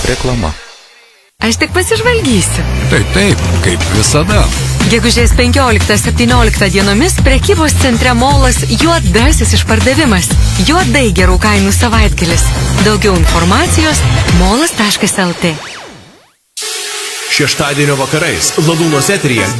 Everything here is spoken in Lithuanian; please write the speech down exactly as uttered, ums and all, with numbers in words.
Reklama. Aš tik pasižvalgysiu. Taip, taip, kaip visada. Gegužės penkioliktą septynioliktą dienomis prekybos centre Molas juodasis išpardavimas. Juodai gerų kainų savaitgalis. Daugiau informacijos molas taškas lt. Šeštadienio vakarais Ladūnos eteryje